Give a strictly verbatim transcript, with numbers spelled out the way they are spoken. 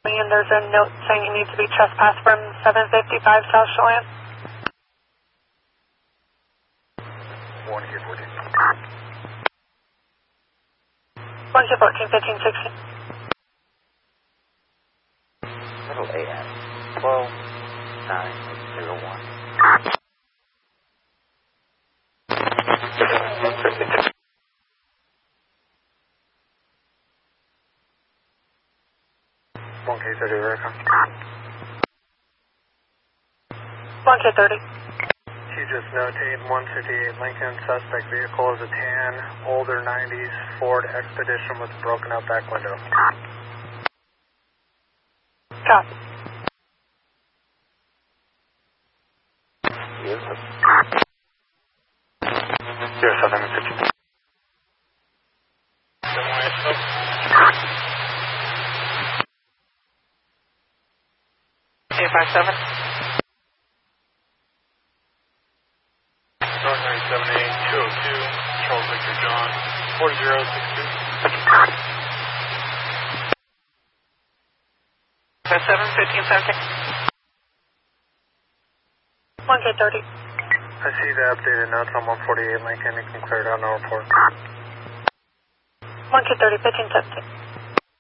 And there's a note saying you need to be trespassed from seven fifty-five South Chelan. one K fourteen. one K fourteen, fifteen sixteen. Middle A M. twelve nine zero one. one K thirty, Recon. one K thirty. You just notate one fifty-eight Lincoln, suspect vehicle is a tan, older nineties Ford Expedition with broken out back window. Copy. Zero seven fifty. eight five seven. nine seven eight two oh two, Charles Victor John, four zero six two. seven fifteen seventeen. one K thirty. I see the updated notes on one forty-eight Lincoln. You can clear it out, no report. one K thirty, fifteen seventeen.